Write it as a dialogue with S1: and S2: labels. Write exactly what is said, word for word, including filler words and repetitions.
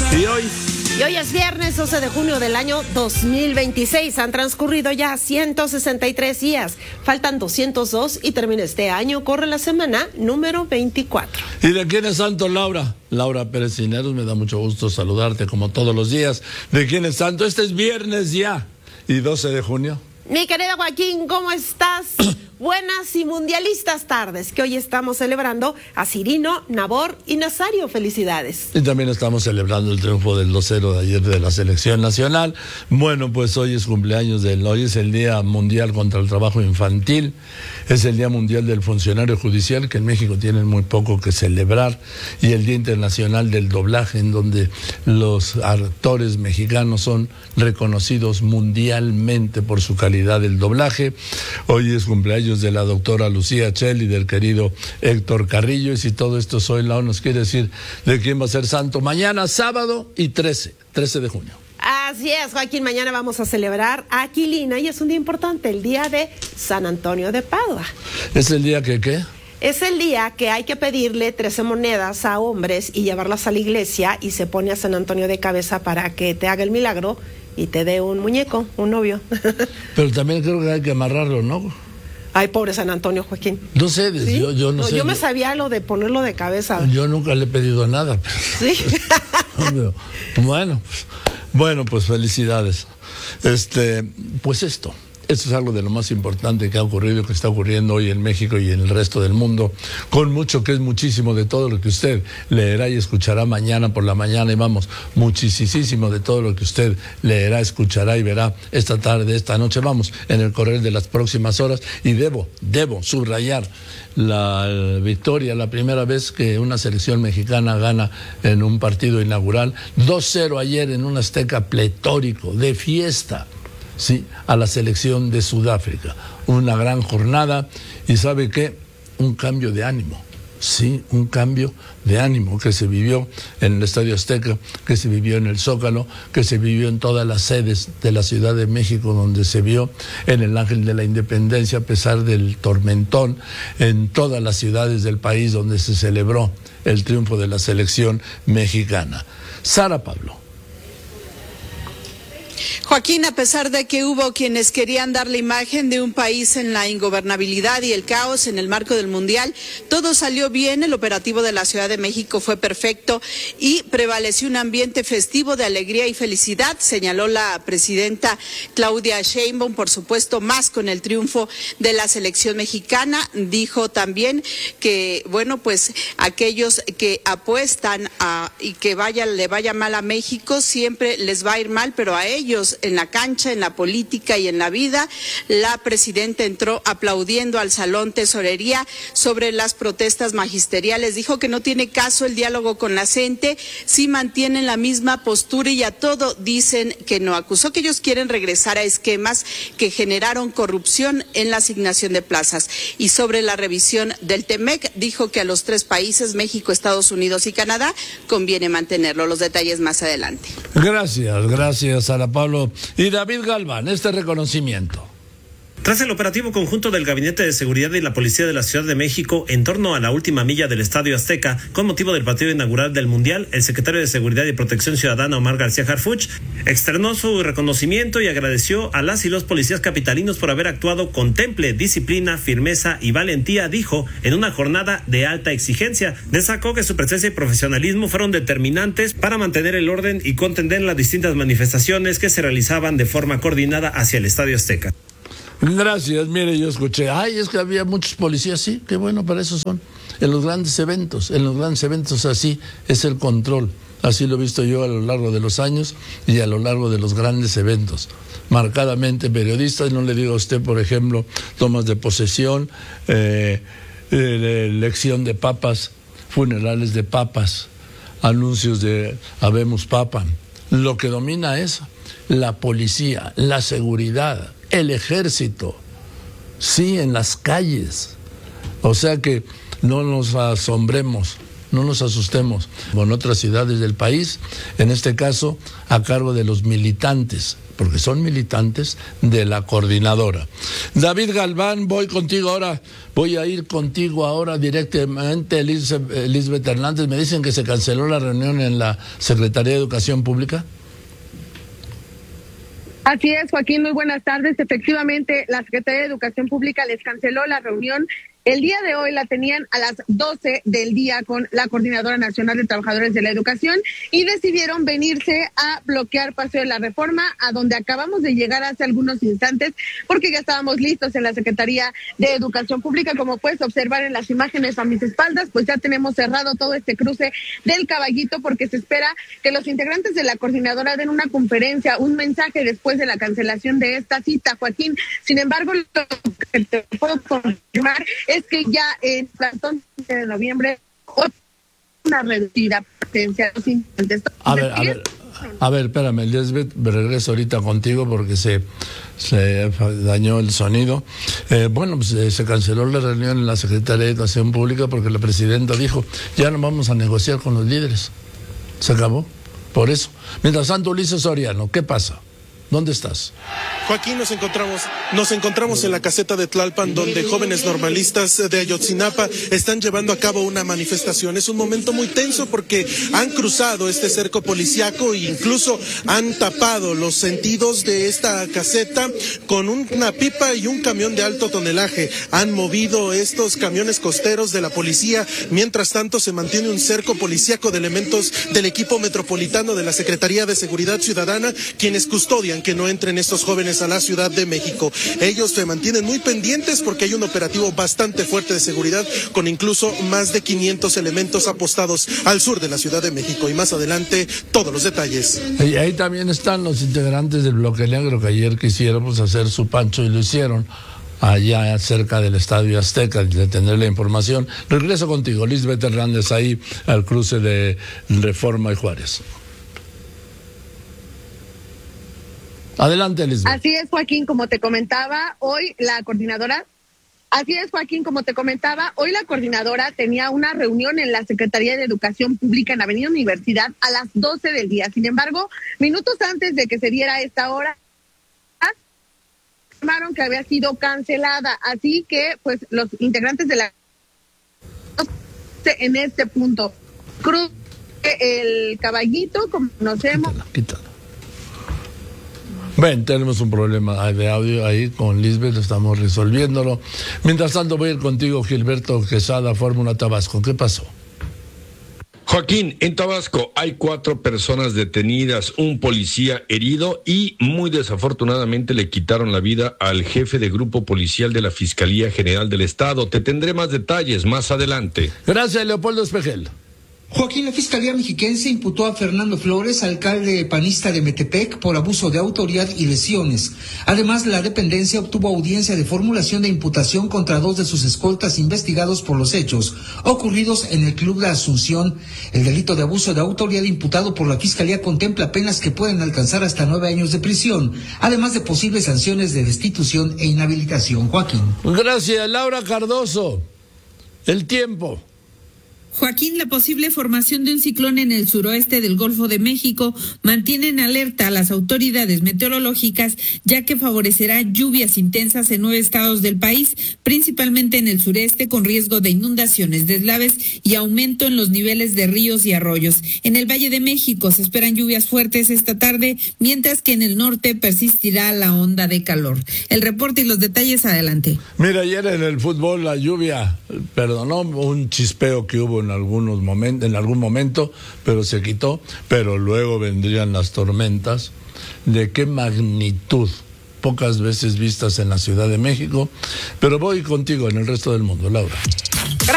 S1: Y hoy...
S2: Y hoy es viernes doce de junio del año dos mil veintiséis. Han transcurrido ya ciento sesenta y tres días. Faltan doscientos dos y termina este año. Corre la semana número veinticuatro.
S1: ¿Y de quién es santo, Laura? Laura Pérez Cineros, me da mucho gusto saludarte como todos los días. ¿De quién es santo? Este es viernes ya. ¿Y doce de junio?
S2: Mi querido Joaquín, ¿cómo estás? Buenas y mundialistas tardes, que hoy estamos celebrando a Cirino, Nabor y Nazario. Felicidades.
S1: Y también estamos celebrando el triunfo del dos cero de ayer de la selección nacional. Bueno, pues hoy es cumpleaños del, hoy es el Día Mundial contra el Trabajo Infantil, es el Día Mundial del Funcionario Judicial, que en México tienen muy poco que celebrar, y el Día Internacional del Doblaje, en donde los actores mexicanos son reconocidos mundialmente por su calidad del doblaje. Hoy es cumpleaños de la doctora Lucía Chel y del querido Héctor Carrillo, y si todo esto soy Lau nos quiere decir de quién va a ser santo mañana, sábado y trece de junio.
S2: Así es, Joaquín, mañana vamos a celebrar a Aquilina y es un día importante, el día de San Antonio de Padua.
S1: ¿Es el día que qué?
S2: Es el día que hay que pedirle trece monedas a hombres y llevarlas a la iglesia, y se pone a San Antonio de cabeza para que te haga el milagro y te dé un muñeco, un novio.
S1: Pero también creo que hay que amarrarlo, ¿no?
S2: Ay, pobre San Antonio, Joaquín.
S1: No sé,
S2: ¿Sí?
S1: yo, yo no,
S2: no
S1: sé.
S2: Yo me sabía lo de ponerlo de cabeza.
S1: Yo nunca le he pedido nada. Pero...
S2: Sí.
S1: Pero, bueno, pues, bueno, pues felicidades. Este, pues esto. Esto es algo de lo más importante que ha ocurrido, que está ocurriendo hoy en México y en el resto del mundo, con mucho que es muchísimo de todo lo que usted leerá y escuchará mañana por la mañana, y vamos, muchísimo de todo lo que usted leerá, escuchará y verá esta tarde, esta noche, vamos, en el correr de las próximas horas. Y debo, debo subrayar la victoria, la primera vez que una selección mexicana gana en un partido inaugural, dos cero ayer en un Azteca pletórico, de fiesta. Sí, a la selección de Sudáfrica. Una gran jornada, y ¿sabe qué? Un cambio de ánimo. Sí, un cambio de ánimo que se vivió en el Estadio Azteca, que se vivió en el Zócalo, que se vivió en todas las sedes de la Ciudad de México, donde se vio en el Ángel de la Independencia, a pesar del tormentón, en todas las ciudades del país donde se celebró el triunfo de la selección mexicana. Sara Pablo.
S3: Joaquín, a pesar de que hubo quienes querían dar la imagen de un país en la ingobernabilidad y el caos en el marco del Mundial, todo salió bien. El operativo de la Ciudad de México fue perfecto y prevaleció un ambiente festivo de alegría y felicidad, señaló la presidenta Claudia Sheinbaum, por supuesto, más con el triunfo de la selección mexicana. Dijo también que, bueno, pues aquellos que apuestan a y que vaya, le vaya mal a México, siempre les va a ir mal, pero a ellos en la cancha, en la política y en la vida. La presidenta entró aplaudiendo al Salón Tesorería sobre las protestas magisteriales. Dijo que no tiene caso el diálogo con la gente si mantienen la misma postura y a todo dicen que no. Acusó que ellos quieren regresar a esquemas que generaron corrupción en la asignación de plazas. Y sobre la revisión del Temec, dijo que a los tres países, México, Estados Unidos y Canadá, conviene mantenerlo. Los detalles más adelante.
S1: Gracias, gracias, Sara Pablo. Y David Galván, este reconocimiento.
S4: Tras el operativo conjunto del Gabinete de Seguridad y la Policía de la Ciudad de México en torno a la última milla del Estadio Azteca, con motivo del partido inaugural del Mundial, el secretario de Seguridad y Protección Ciudadana, Omar García Harfuch, externó su reconocimiento y agradeció a las y los policías capitalinos por haber actuado con temple, disciplina, firmeza y valentía, dijo, en una jornada de alta exigencia. Destacó que su presencia y profesionalismo fueron determinantes para mantener el orden y contener las distintas manifestaciones que se realizaban de forma coordinada hacia el Estadio Azteca.
S1: Gracias, mire, yo escuché, ay, es que había muchos policías, sí, qué bueno, para eso son, en los grandes eventos, en los grandes eventos así es el control, así lo he visto yo a lo largo de los años y a lo largo de los grandes eventos, marcadamente periodistas, no le digo a usted, por ejemplo, tomas de posesión, eh, eh, elección de papas, funerales de papas, anuncios de Habemos Papa, lo que domina es la policía, la seguridad, el ejército, sí, en las calles. O sea que no nos asombremos, no nos asustemos. En otras ciudades del país, en este caso, a cargo de los militantes, porque son militantes de la coordinadora. David Galván, voy contigo ahora, voy a ir contigo ahora directamente, Elizabeth Hernández. Me dicen que se canceló la reunión en la Secretaría de Educación Pública.
S5: Así es, Joaquín, muy buenas tardes. Efectivamente, la Secretaría de Educación Pública les canceló la reunión. El día de hoy la tenían a las doce del día con la Coordinadora Nacional de Trabajadores de la Educación y decidieron venirse a bloquear Paseo de la Reforma, a donde acabamos de llegar hace algunos instantes, porque ya estábamos listos en la Secretaría de Educación Pública. Como puedes observar en las imágenes a mis espaldas, pues ya tenemos cerrado todo este cruce del Caballito, porque se espera que los integrantes de la Coordinadora den una conferencia, un mensaje después de la cancelación de esta cita, Joaquín. Sin embargo, lo que te puedo confirmar es que ya en plantón de noviembre una reducida presencia de los integrantes.
S1: A ver, a ver, a ver, espérame, Elizabeth, me regreso ahorita contigo porque se, se dañó el sonido. Eh, bueno, pues eh, se canceló la reunión en la Secretaría de Educación Pública porque la presidenta dijo, ya no vamos a negociar con los líderes. Se acabó, por eso. Mientras tanto, Ulises Soriano, ¿qué pasa? ¿Dónde estás?
S6: Joaquín, nos encontramos, nos encontramos en la caseta de Tlalpan, donde jóvenes normalistas de Ayotzinapa están llevando a cabo una manifestación. Es un momento muy tenso porque han cruzado este cerco policiaco e incluso han tapado los sentidos de esta caseta con una pipa y un camión de alto tonelaje. Han movido estos camiones costeros de la policía. Mientras tanto, se mantiene un cerco policiaco de elementos del equipo metropolitano de la Secretaría de Seguridad Ciudadana, quienes custodian que no entren estos jóvenes a la Ciudad de México. Ellos se mantienen muy pendientes porque hay un operativo bastante fuerte de seguridad con incluso más de quinientos elementos apostados al sur de la Ciudad de México. Y más adelante, todos los detalles.
S1: Y ahí también están los integrantes del Bloque Negro que ayer quisiéramos hacer su pancho y lo hicieron allá cerca del Estadio Azteca, de tener la información. Regreso contigo, Lisbeth Hernández, ahí al cruce de Reforma y Juárez. Adelante, Elizabeth.
S5: Así es, Joaquín, como te comentaba, hoy la coordinadora, así es, Joaquín, como te comentaba, hoy la coordinadora tenía una reunión en la Secretaría de Educación Pública en Avenida Universidad a las doce del día. Sin embargo, minutos antes de que se diera esta hora, informaron que había sido cancelada. Así que, pues, los integrantes de la en este punto, cruce el Caballito, como conocemos.
S1: Quítala, quítala. Bueno, tenemos un problema de audio ahí con Lisbeth, estamos resolviéndolo. Mientras tanto, voy a ir contigo, Gilberto Quesada, Fórmula Tabasco. ¿Qué pasó?
S7: Joaquín, en Tabasco hay cuatro personas detenidas, un policía herido y muy desafortunadamente le quitaron la vida al jefe de grupo policial de la Fiscalía General del Estado. Te tendré más detalles más adelante.
S1: Gracias, Leopoldo Espejel.
S8: Joaquín, la Fiscalía Mexiquense imputó a Fernando Flores, alcalde panista de Metepec, por abuso de autoridad y lesiones. Además, la dependencia obtuvo audiencia de formulación de imputación contra dos de sus escoltas investigados por los hechos ocurridos en el Club de Asunción. El delito de abuso de autoridad imputado por la Fiscalía contempla penas que pueden alcanzar hasta nueve años de prisión, además de posibles sanciones de destitución e inhabilitación. Joaquín.
S1: Gracias, Laura Cardoso. El tiempo.
S9: Joaquín, la posible formación de un ciclón en el suroeste del Golfo de México mantiene en alerta a las autoridades meteorológicas, ya que favorecerá lluvias intensas en nueve estados del país, principalmente en el sureste, con riesgo de inundaciones, deslaves y aumento en los niveles de ríos y arroyos. En el Valle de México se esperan lluvias fuertes esta tarde, mientras que en el norte persistirá la onda de calor. El reporte y los detalles adelante.
S1: Mira, ayer en el fútbol la lluvia perdonó un chispeo que hubo en algunos momentos, en algún momento, pero se quitó, pero luego vendrían las tormentas. ¿De qué magnitud? Pocas veces vistas en la Ciudad de México, pero voy contigo en el resto del mundo, Laura.